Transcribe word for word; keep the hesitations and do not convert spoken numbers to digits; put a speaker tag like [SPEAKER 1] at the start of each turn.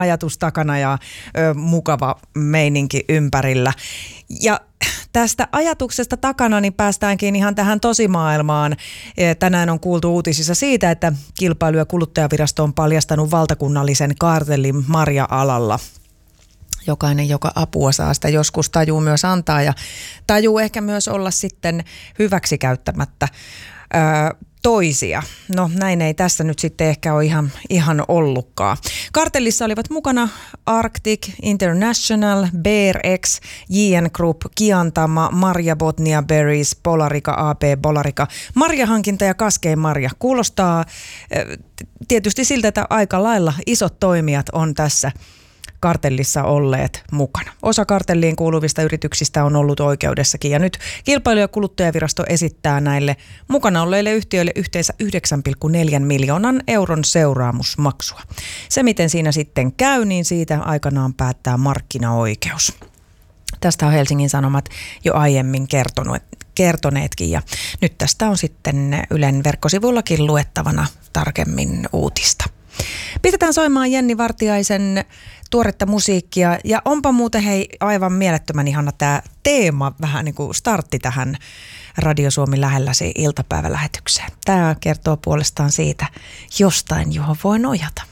[SPEAKER 1] ajatus takana ja ö, mukava meininki ympärillä. Ja tästä ajatuksesta takana niin päästäänkin ihan tähän tosimaailmaan. Tänään on kuultu uutisissa siitä, että Kilpailu- ja kuluttajavirasto on paljastanut valtakunnallisen kartellin marja-alalla. Jokainen, joka apua saa, sitä joskus tajuu myös antaa ja tajuu ehkä myös olla sitten hyväksi käyttämättä öö, toisia. No näin ei tässä nyt sitten ehkä ole ihan, ihan ollutkaan. Kartellissa olivat mukana Arctic International, BearX, J N Group, Kiantama, Marja Botnia Berries, Polarica A P Polarica, marjahankinta ja Kaskeen marja. Kuulostaa tietysti siltä, että aika lailla isot toimijat on tässä kartellissa olleet mukana. Osa kartelliin kuuluvista yrityksistä on ollut oikeudessakin ja nyt Kilpailu- ja kuluttajavirasto esittää näille mukana olleille yhtiöille yhteensä yhdeksän pilkku neljä miljoonan euron seuraamusmaksua. Se miten siinä sitten käy, niin siitä aikanaan päättää markkinaoikeus. Tästä on Helsingin Sanomat jo aiemmin kertonut, kertoneetkin ja nyt tästä on sitten Ylen verkkosivuillakin luettavana tarkemmin uutista. Pistetään soimaan Jenni Vartiaisen tuoretta musiikkia ja onpa muuten hei aivan mielettömän ihana tämä teema, vähän niin kuin startti tähän Radio Suomi lähelläsi iltapäivälähetykseen. Tämä kertoo puolestaan siitä jostain, johon voi nojata.